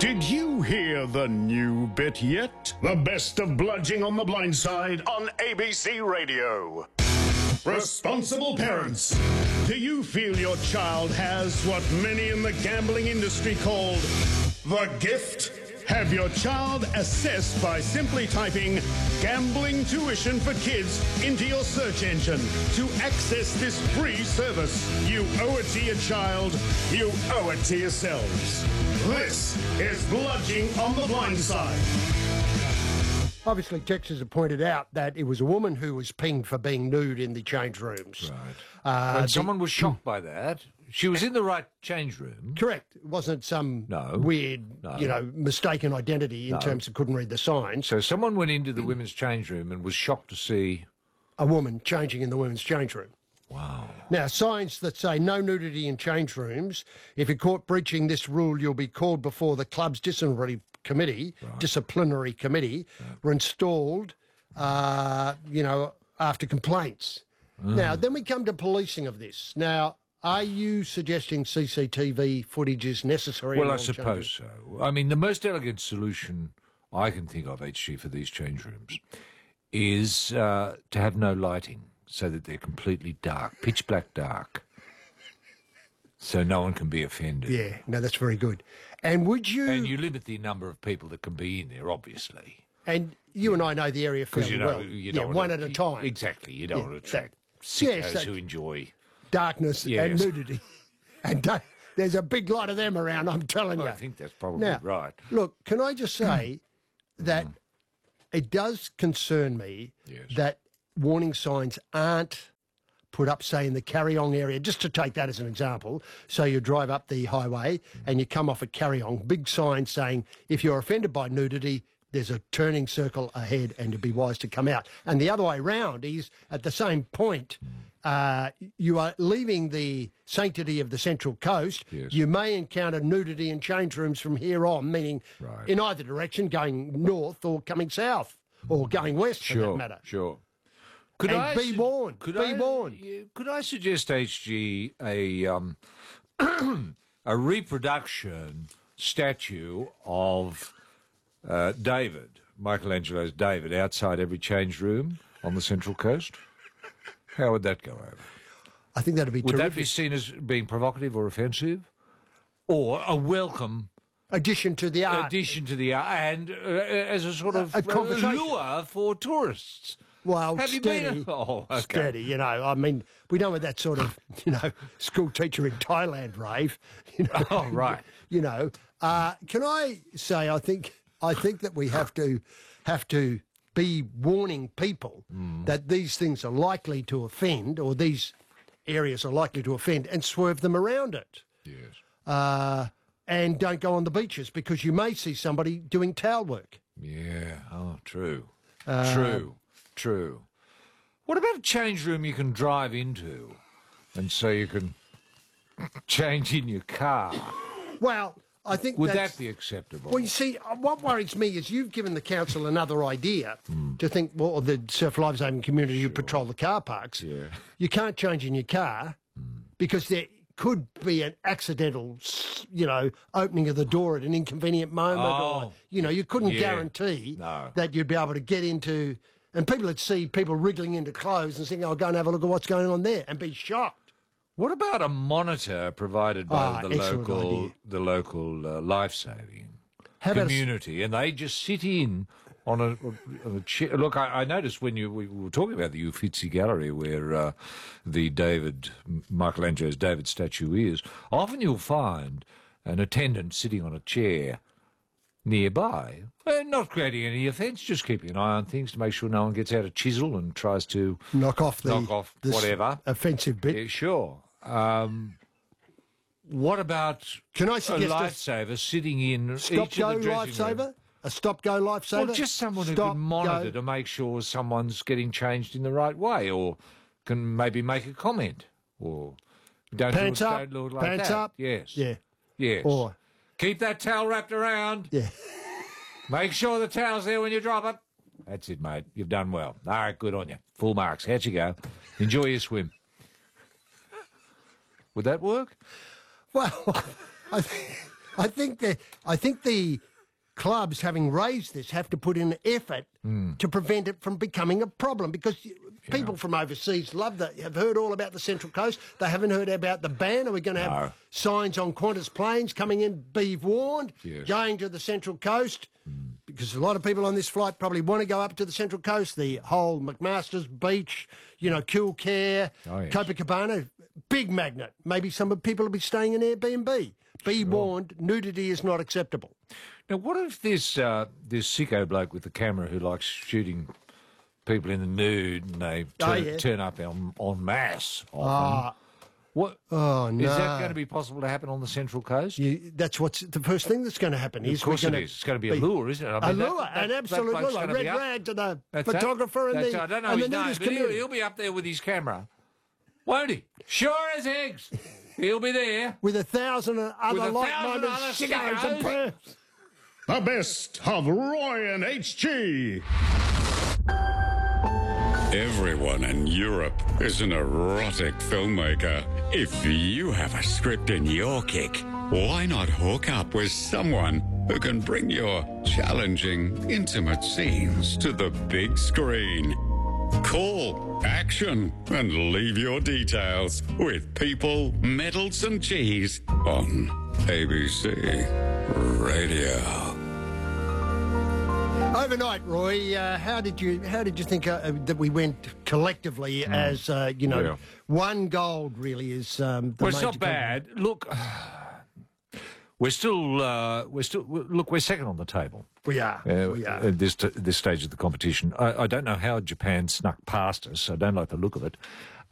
Did you hear the new bit yet? The best of Bludging on the Blind Side on ABC Radio. Responsible parents, do you feel your child has what many in the gambling industry called the gift? Have your child assessed by simply typing gambling tuition for kids into your search engine to access this free service. You owe it to your child. You owe it to yourselves. This is Bludging on the Blind Side. Obviously, Texas have pointed out that it was a woman who was pinged for being nude in the change rooms. Right. And someone was shocked by that. She was in the right change room. Correct. It wasn't some weird, mistaken identity in terms of couldn't read the signs. So someone went into the women's change room and was shocked to see a woman changing in the women's change room. Wow. Now, signs that say no nudity in change rooms. If you're caught breaching this rule, you'll be called before the club's disciplinary committee, were installed, after complaints. Now, then we come to policing of this. Now, are you suggesting CCTV footage is necessary? Well, I suppose so. I mean, the most elegant solution I can think of, HG, for these change rooms is to have no lighting so that they're completely dark, pitch black dark, so no one can be offended. Yeah, no, that's very good. And would you... And you limit the number of people that can be in there, obviously. And you and I know the area fairly well. One at a time. Exactly. You don't want to attract sickos who enjoy... darkness and nudity. And there's a big lot of them around, I'm telling you. I think that's probably right. Look, can I just say that it does concern me that warning signs aren't put up, say, in the Carryong area, just to take that as an example. So you drive up the highway and you come off at Carryong, big sign saying, if you're offended by nudity, there's a turning circle ahead and you'd be wise to come out. And the other way round is, at the same point, you are leaving the sanctity of the Central Coast. Yes. You may encounter nudity in change rooms from here on, meaning in either direction, going north or coming south, or going west for that matter. Sure. Be warned. Could I suggest, HG, a reproduction statue of David, Michelangelo's David, outside every change room on the Central Coast? How would that go over? I think that'd be terrific. Would that be seen as being provocative or offensive? Or a welcome addition to the art? And as a sort of lure for tourists. Well, Have steady, you been? Oh, okay. Steady, I mean, we don't want that sort of, school teacher in Thailand rave. Oh, right. Can I say, I think that we have to be warning people that these things are likely to offend, or these areas are likely to offend, and swerve them around it. Yes. And don't go on the beaches, because you may see somebody doing towel work. Yeah. Oh, true. True. What about a change room you can drive into, and so you can change in your car? Well, I think would that be acceptable? Well, you see, what worries me is you've given the council another idea to think, well, the Surf Lives Haven community who patrol the car parks. Yeah. You can't change in your car because there could be an accidental, opening of the door at an inconvenient moment. Or, you couldn't guarantee that you'd be able to get into... And people would see people wriggling into clothes and think, I'll go and have a look at what's going on there, and be shocked. What about a monitor provided by the local life-saving community, and they just sit in on a chair? Look, I noticed when we were talking about the Uffizi Gallery, where the Michelangelo's David statue is, often you'll find an attendant sitting on a chair nearby, not creating any offence, just keeping an eye on things to make sure no one gets out a chisel and tries to knock off whatever offensive bit. Yeah, sure. What about a lifesaver sitting in stop-go lifesaver? A stop-go lifesaver? Well, just someone who can monitor to make sure someone's getting changed in the right way, or can maybe make a comment, or pants up. Yes. Yeah. Yes. Or keep that towel wrapped around. Yeah. Make sure the towel's there when you drop it. That's it, mate. You've done well. All right, good on you. Full marks. How'd you go? Enjoy your swim. Would that work? Well, I think I think the clubs, having raised this, have to put in effort to prevent it from becoming a problem, because people from overseas have heard all about the Central Coast. They haven't heard about the ban. Are we going to have signs on Qantas planes coming in, be warned, going to the Central Coast? Because a lot of people on this flight probably want to go up to the Central Coast, the whole McMaster's Beach, Kilcare, Copacabana, big magnet. Maybe some people will be staying in Airbnb. Be warned, nudity is not acceptable. Now, what if this sicko bloke with the camera who likes shooting people in the nude and they turn up en masse often? What? Oh, no. Is that going to be possible to happen on the Central Coast? That's what's the first thing that's going to happen. Of course it is. It's going to be a lure, isn't it? I mean, a lure, an absolute lure. A red rag to the photographer and the... I don't know his name, but he'll be up there with his camera. Won't he? Sure as eggs. He'll be there. With 1,000 other like-minded sickos and perps. The best of Roy and HG. Everyone in Europe is an erotic filmmaker. If you have a script in your kick, why not hook up with someone who can bring your challenging, intimate scenes to the big screen? Call, action, and leave your details with People, Medals and Cheese on ABC Radio. Overnight, Roy, how did you think that we went collectively as one gold? Really is the well, it's not bad. Look, we're second on the table. We are. At this stage of the competition. I don't know how Japan snuck past us. I don't like the look of it.